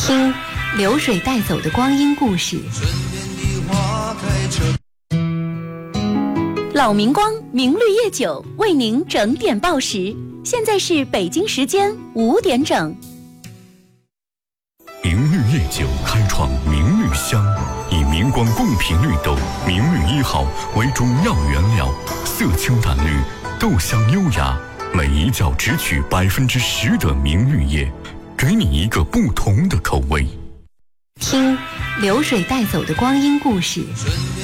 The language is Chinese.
听流水带走的光阴故事。老明光明绿夜酒为您整点报时，现在是北京时间5点整。 明绿夜酒开创明绿香，以明光贡品绿豆明绿1号为主要原料，色清淡绿，豆香优雅，每一窖只取10%的明绿叶，给你一个不同的口味。 听流水带走的光阴故事。